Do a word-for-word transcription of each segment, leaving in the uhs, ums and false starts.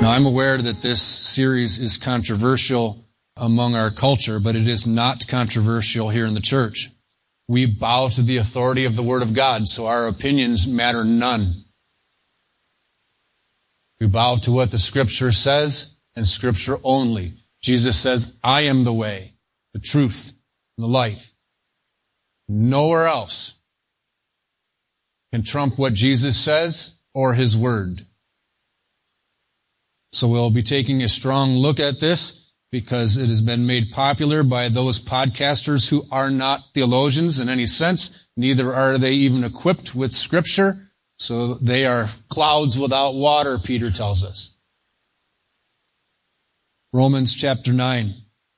Now, I'm aware that this series is controversial among our culture, but it is not controversial here in the church. We bow to the authority of the Word of God, so our opinions matter none. We bow to what the Scripture says, and Scripture only. Jesus says, I am the way, the truth, and the life. Nowhere else can trump what Jesus says or His Word. So we'll be taking a strong look at this because it has been made popular by those podcasters who are not theologians in any sense. Neither are they even equipped with Scripture. So they are clouds without water, Peter tells us. Romans chapter nine,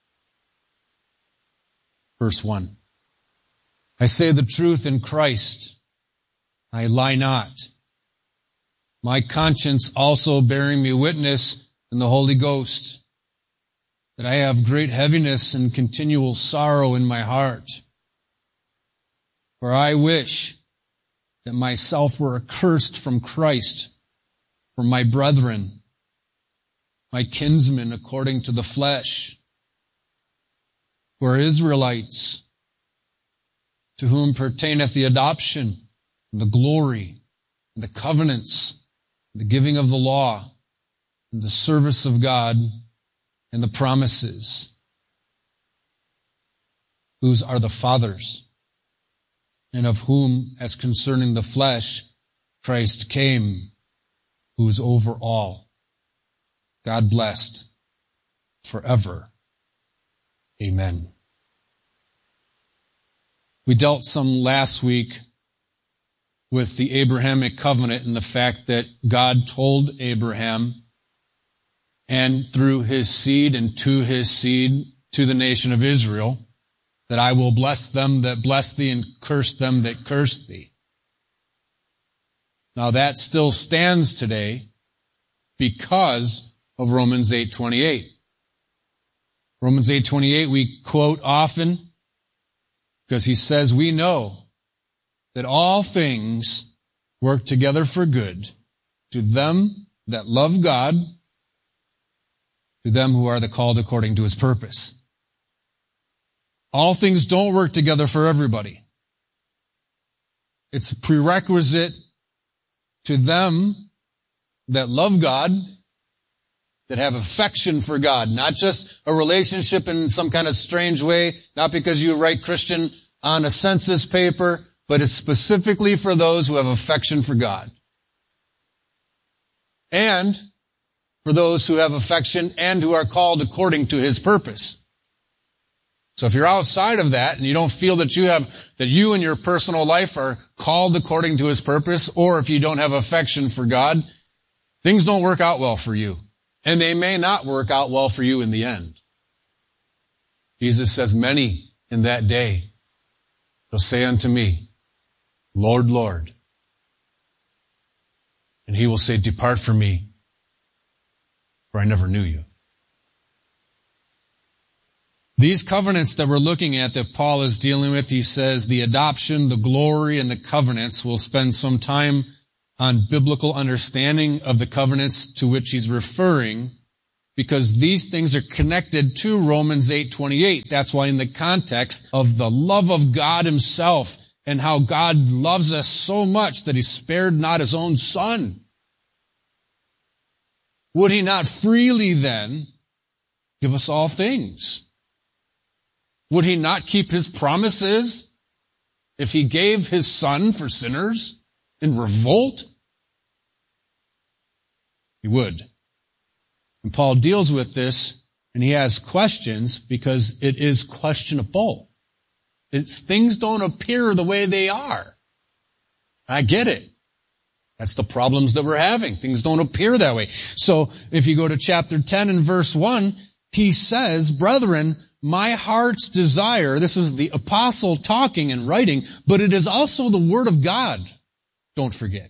verse one. I say the truth in Christ. I lie not. My conscience also bearing me witness in the Holy Ghost, that I have great heaviness and continual sorrow in my heart. For I wish that myself were accursed from Christ for my brethren, my kinsmen according to the flesh, who are Israelites, to whom pertaineth the adoption, and the glory, and the covenants, the giving of the law, and the service of God, and the promises, whose are the fathers, and of whom, as concerning the flesh, Christ came, who is over all. God blessed forever. Amen. We dealt some last week with the Abrahamic covenant and the fact that God told Abraham, and through his seed and to his seed, to the nation of Israel, that I will bless them that bless thee and curse them that curse thee. Now that still stands today because of Romans eight twenty-eight. Romans eight twenty-eight we quote often because he says we know that all things work together for good to them that love God, to them who are the called according to His purpose. All things don't work together for everybody. It's a prerequisite to them that love God, that have affection for God, not just a relationship in some kind of strange way, not because you write Christian on a census paper, but it's specifically for those who have affection for God. And for those who have affection and who are called according to His purpose. So if you're outside of that and you don't feel that you have, that you in your personal life are called according to His purpose, or if you don't have affection for God, things don't work out well for you. And they may not work out well for you in the end. Jesus says, many in that day shall say unto me, Lord, Lord. And He will say, depart from me, for I never knew you. These covenants that we're looking at that Paul is dealing with, he says the adoption, the glory, and the covenants. We'll spend some time on biblical understanding of the covenants to which he's referring, because these things are connected to Romans eight twenty-eight. That's why in the context of the love of God Himself and how God loves us so much that He spared not His own Son, would He not freely then give us all things? Would He not keep His promises if He gave His Son for sinners in revolt? He would. And Paul deals with this, and he has questions because it is questionable. It's, things don't appear the way they are. I get it. That's the problems that we're having. Things don't appear that way. So if you go to chapter ten and verse one, he says, brethren, my heart's desire, this is the apostle talking and writing, but it is also the word of God. Don't forget.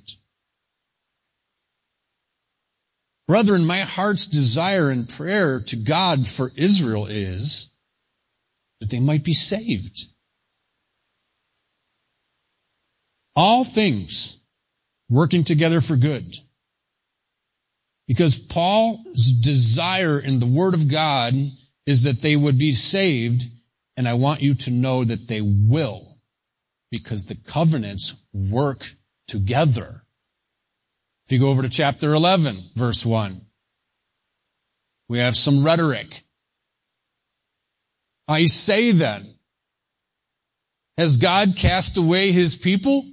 Brethren, my heart's desire and prayer to God for Israel is that they might be saved. All things working together for good. Because Paul's desire in the Word of God is that they would be saved, and I want you to know that they will, because the covenants work together. If you go over to chapter eleven, verse one, we have some rhetoric. I say then, has God cast away his people?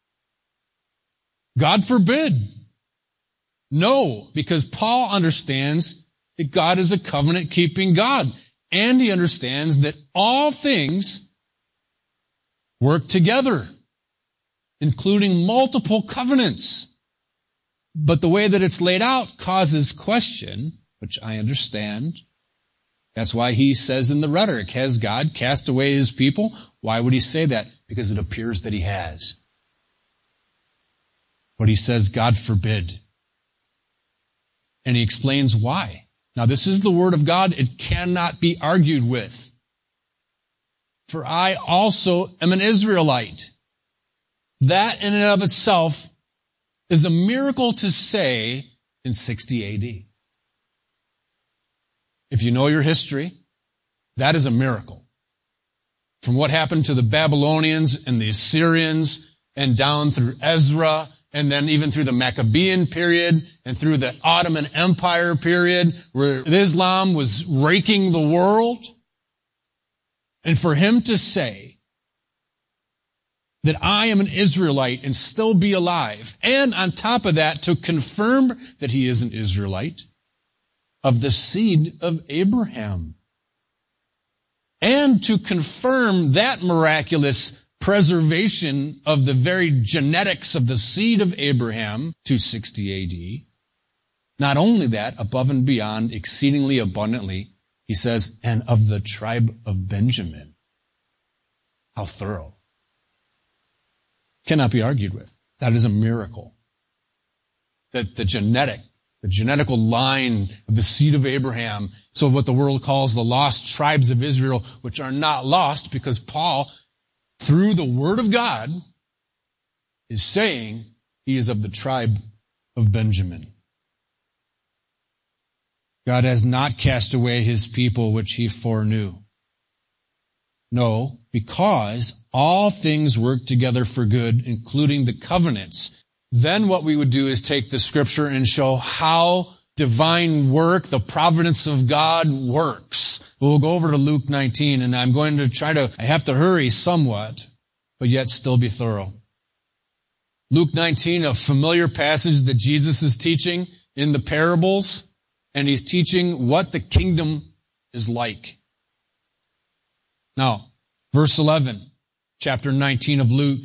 God forbid. No, because Paul understands that God is a covenant-keeping God. And he understands that all things work together, including multiple covenants. But the way that it's laid out causes question, which I understand. That's why he says in the rhetoric, has God cast away his people? Why would he say that? Because it appears that he has. But he says, God forbid. And he explains why. Now, this is the word of God. It cannot be argued with. For I also am an Israelite. That in and of itself is a miracle to say in sixty A D. If you know your history, that is a miracle. From what happened to the Babylonians and the Assyrians and down through Ezra and then even through the Maccabean period and through the Ottoman Empire period where Islam was raking the world. And for him to say that I am an Israelite and still be alive, and on top of that to confirm that he is an Israelite of the seed of Abraham, and to confirm that miraculous preservation of the very genetics of the seed of Abraham, two sixty A D. Not only that, above and beyond, exceedingly abundantly, he says, and of the tribe of Benjamin. How thorough. Cannot be argued with. That is a miracle. That the genetic, the genetical line of the seed of Abraham, so what the world calls the lost tribes of Israel, which are not lost because Paul, through the Word of God, is saying he is of the tribe of Benjamin. God has not cast away his people which he foreknew. No, because all things work together for good, including the covenants. Then what we would do is take the scripture and show how divine work, the providence of God works. We'll go over to Luke nineteen, and I'm going to try to, I have to hurry somewhat, but yet still be thorough. Luke nineteen, a familiar passage that Jesus is teaching in the parables, and he's teaching what the kingdom is like. Now, verse eleven, chapter nineteen of Luke.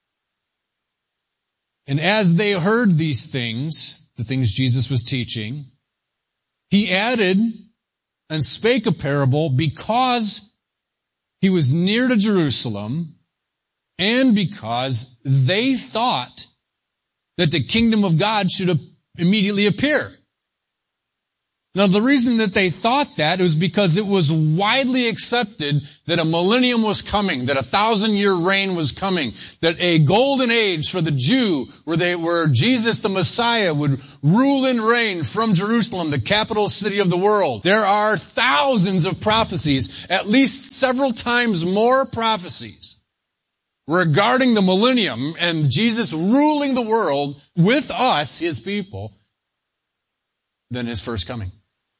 And as they heard these things, the things Jesus was teaching, he added and spake a parable because he was near to Jerusalem and because they thought that the kingdom of God should immediately appear. Now, the reason that they thought that was because it was widely accepted that a millennium was coming, that a thousand-year reign was coming, that a golden age for the Jew, where they, where Jesus the Messiah would rule and reign from Jerusalem, the capital city of the world. There are thousands of prophecies, at least several times more prophecies, regarding the millennium and Jesus ruling the world with us, his people, than his first coming.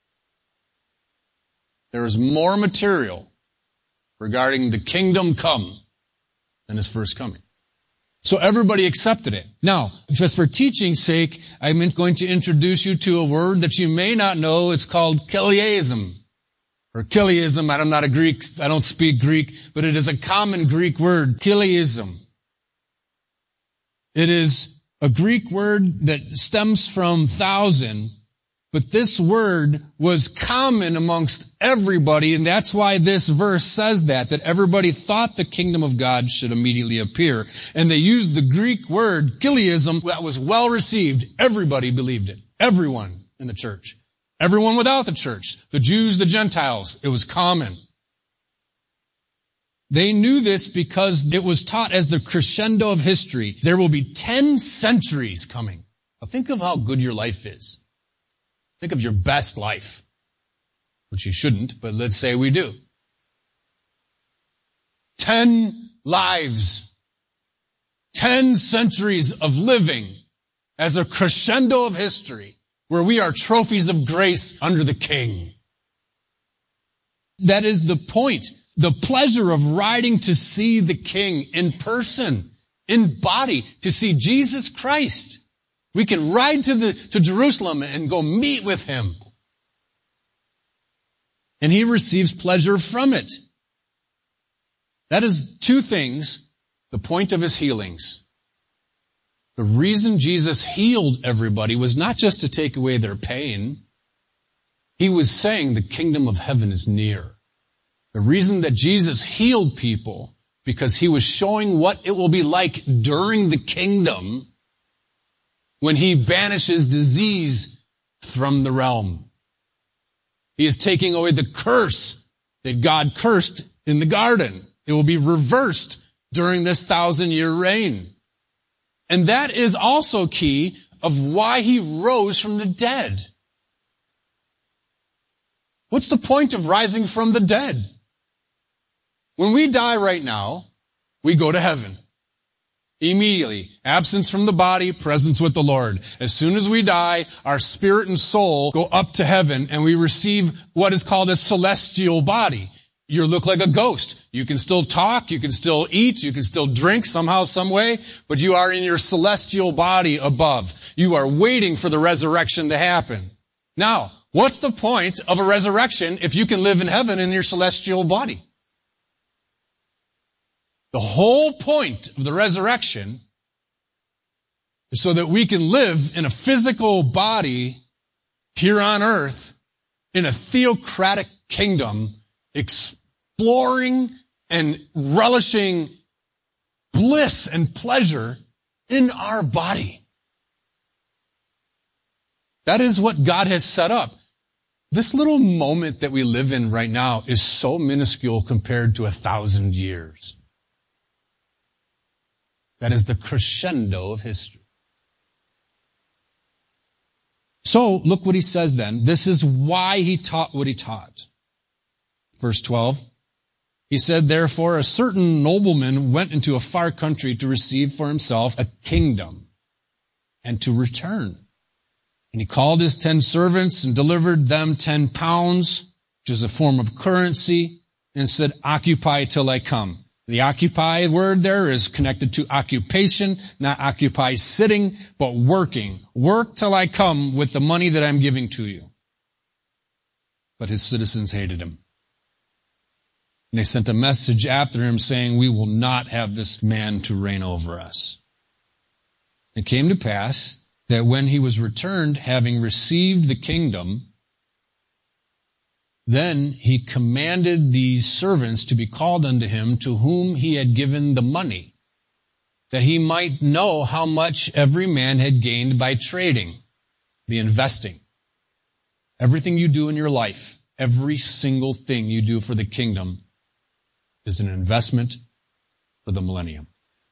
There is more material regarding the kingdom come than his first coming. So everybody accepted it. Now, just for teaching's sake, I'm going to introduce you to a word that you may not know. It's called Kiliism. Or Kiliism. I'm not a Greek. I don't speak Greek, but it is a common Greek word. Kiliism. It is a Greek word that stems from thousand. But this word was common amongst everybody, and that's why this verse says that, that everybody thought the kingdom of God should immediately appear. And they used the Greek word, Kiliism, that was well received. Everybody believed it. Everyone in the church. Everyone without the church. The Jews, the Gentiles. It was common. They knew this because it was taught as the crescendo of history. There will be ten centuries coming. Now think of how good your life is. Think of your best life, which you shouldn't, but let's say we do. Ten lives, ten centuries of living as a crescendo of history where we are trophies of grace under the King. That is the point. The pleasure of riding to see the King in person, in body, to see Jesus Christ. We can ride to the, to Jerusalem and go meet with Him. And He receives pleasure from it. That is two things, the point of His healings. The reason Jesus healed everybody was not just to take away their pain. He was saying the kingdom of heaven is near. The reason that Jesus healed people, because He was showing what it will be like during the kingdom when He banishes disease from the realm. He is taking away the curse that God cursed in the garden. It will be reversed during this thousand-year reign. And that is also key of why He rose from the dead. What's the point of rising from the dead? When we die right now, we go to heaven. Immediately. Absence from the body, presence with the Lord. As soon as we die, our spirit and soul go up to heaven and we receive what is called a celestial body. You look like a ghost. You can still talk, you can still eat, you can still drink somehow, some way, but you are in your celestial body above. You are waiting for the resurrection to happen. Now, what's the point of a resurrection if you can live in heaven in your celestial body? The whole point of the resurrection is so that we can live in a physical body here on earth in a theocratic kingdom, exploring and relishing bliss and pleasure in our body. That is what God has set up. This little moment that we live in right now is so minuscule compared to a thousand years. That is the crescendo of history. So, look what he says then. This is why he taught what he taught. Verse twelve. He said, therefore, a certain nobleman went into a far country to receive for himself a kingdom and to return. And he called his ten servants and delivered them ten pounds, which is a form of currency, and said, occupy till I come. The occupy word there is connected to occupation, not occupy sitting, but working. Work till I come with the money that I'm giving to you. But his citizens hated him. And they sent a message after him saying, we will not have this man to reign over us. It came to pass that when he was returned, having received the kingdom, then he commanded these servants to be called unto him to whom he had given the money, that he might know how much every man had gained by trading, the investing. Everything you do in your life, every single thing you do for the kingdom is an investment for the millennium.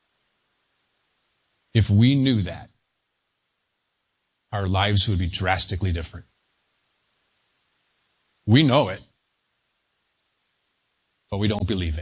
If we knew that, our lives would be drastically different. We know it, but we don't believe it.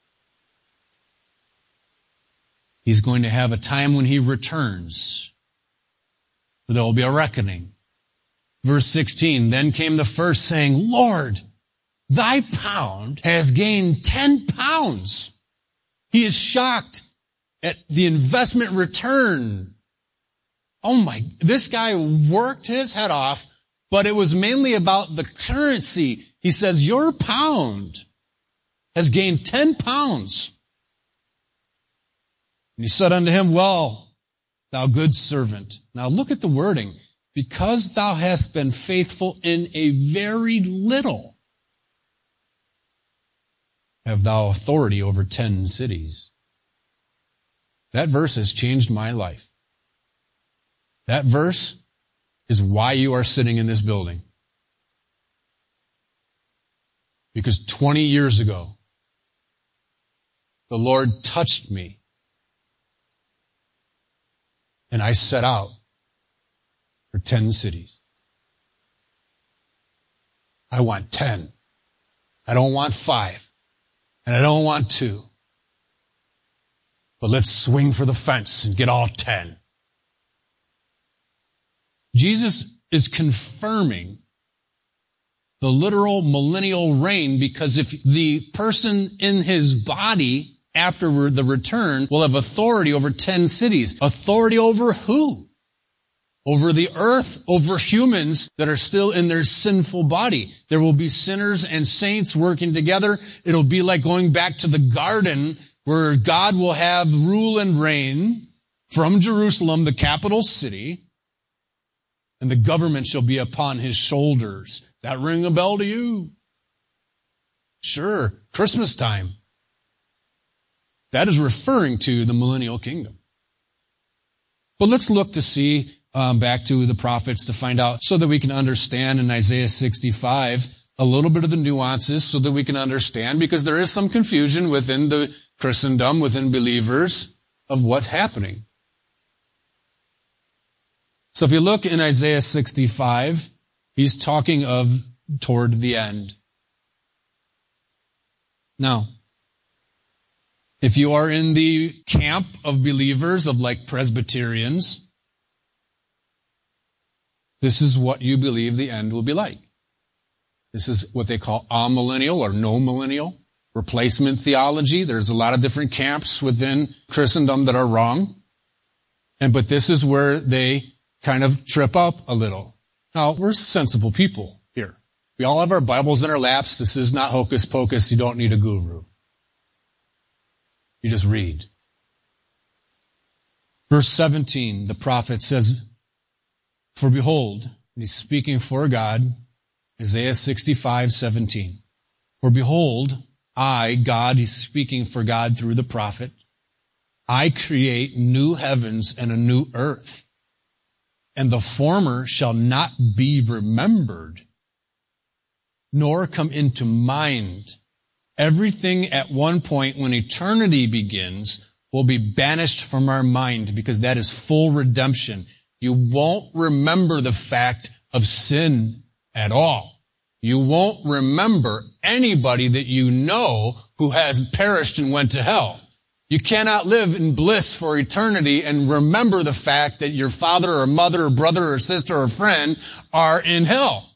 He's going to have a time when he returns. There will be a reckoning. Verse sixteen, then came the first saying, Lord, thy pound has gained ten pounds. He is shocked at the investment return. Oh my, this guy worked his head off, but it was mainly about the currency. He says, your pound has gained ten pounds. And he said unto him, well, thou good servant. Now look at the wording. Because thou hast been faithful in a very little, have thou authority over ten cities. That verse has changed my life. That verse is why you are sitting in this building. Because twenty years ago, the Lord touched me, and I set out for ten cities. I want ten. I don't want five. And I don't want two. But let's swing for the fence and get all ten. Jesus is confirming the literal millennial reign, because if the person in his body after the return will have authority over ten cities. Authority over who? Over the earth, over humans that are still in their sinful body. There will be sinners and saints working together. It'll be like going back to the garden where God will have rule and reign from Jerusalem, the capital city, and the government shall be upon his shoulders. That ring a bell to you? Sure, Christmas time. That is referring to the millennial kingdom. But let's look to see um, back to the prophets to find out so that we can understand in Isaiah sixty-five a little bit of the nuances so that we can understand, because there is some confusion within the Christendom, within believers, of what's happening. So if you look in Isaiah sixty-five, he's talking of toward the end. Now, if you are in the camp of believers, of like Presbyterians, this is what you believe the end will be like. This is what they call amillennial or no millennial replacement theology. There's a lot of different camps within Christendom that are wrong. And but this is where they kind of trip up a little. Now, we're sensible people here. We all have our Bibles in our laps. This is not hocus pocus. You don't need a guru. You just read. Verse seventeen, the prophet says, for behold, and he's speaking for God, Isaiah sixty-five, seventeen. For behold, I, God, he's speaking for God through the prophet, I create new heavens and a new earth, and the former shall not be remembered, nor come into mind. Everything at one point when eternity begins will be banished from our mind, because that is full redemption. You won't remember the fact of sin at all. You won't remember anybody that you know who has perished and went to hell. You cannot live in bliss for eternity and remember the fact that your father or mother or brother or sister or friend are in hell.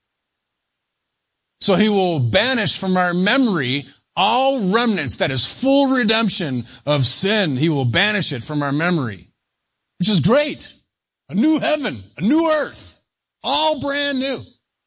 So he will banish from our memory all remnants, that is full redemption of sin. He will banish it from our memory, which is great. A new heaven, a new earth, all brand new.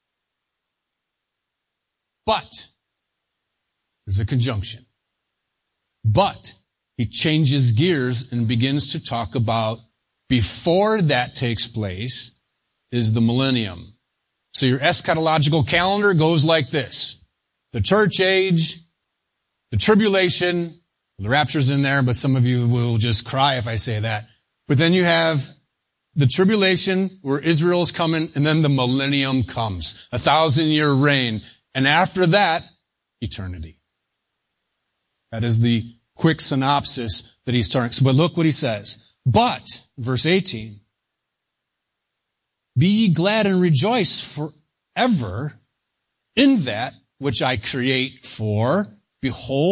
But there's a conjunction. But he changes gears and begins to talk about before that takes place is the millennium. So your eschatological calendar goes like this. The church age, the tribulation, the rapture's in there, but some of you will just cry if I say that. But then you have the tribulation where Israel's coming, and then the millennium comes. A thousand year reign. And after that, eternity. That is the quick synopsis that he's starting. But look what he says. But, verse eighteen, be ye glad and rejoice forever in that which I create for, behold,